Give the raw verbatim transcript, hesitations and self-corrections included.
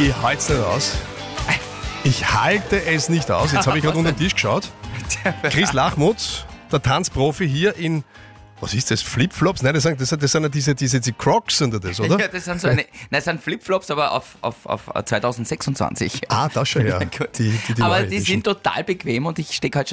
Ich halte es nicht aus. Ich halte es nicht aus. Jetzt habe ich gerade unter den Tisch geschaut. Chris Lachmutz, der Tanzprofi hier in, was ist das, Flipflops? Nein, das sind, das sind, das sind ja diese, diese die Crocs, sind das, oder? Ja, das sind so eine, nein, das sind Flipflops, aber auf, auf, auf zwanzig sechsundzwanzig. Ah, das schon, ja. Gut. Die, die, die aber neue die Edition. sind total bequem und ich stecke halt schon